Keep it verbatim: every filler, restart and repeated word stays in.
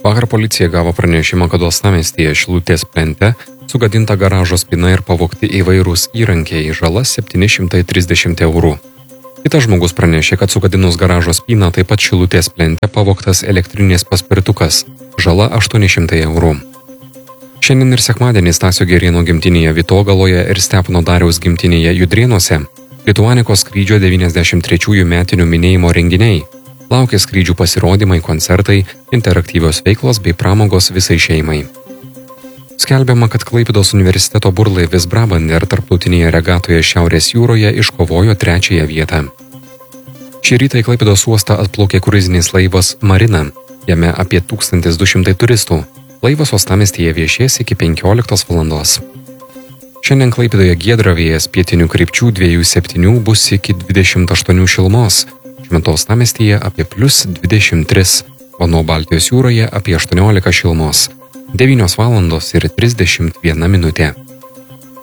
Vakar policija gavo pranešimą, kad uostamiestyje Šilutės plente sugadinta garažo spyna ir pavogti įvairūs įrankiai, žala septyni šimtai trisdešimt eurų. Kitas žmogus pranešė, kad sugadinus garažo spyną taip pat Šilutės plente pavogtas elektrinės paspirtukas, žala aštuoni šimtai eurų. Šiandien ir sekmadienį Stasio Gerėno gimtinėje Vytogaloje ir Stepono Dariaus gimtinėje Judrėnuose Lituanikos skrydžio devyniasdešimt trečiųjų metinių minėjimo renginiai. Laukia skrydžių pasirodymai, koncertai, interaktyvios veiklos bei pramogos visai šeimai. Skelbiama, kad Klaipėdos universiteto burlaivis Brabander tarptautinėje regatoje Šiaurės jūroje iškovojo trečiąją vietą. Šį rytą į Klaipėdos uostą atplaukė kruizinis laivas Marina, jame apie tūkstantis du šimtai turistų. Laivas uostamiestyje viešės iki penkioliktos valandos. Šiandien Klaipėdoje giedra, vėjas pietinių krypčių dviejų septynių bus iki dvidešimt aštuonių šilumos. Šiuo metu uostamiestyje apie plius dvidešimt tris, o nuo Baltijos jūroje apie aštuoniolika šilumos. devynios valandos ir trisdešimt viena minutė.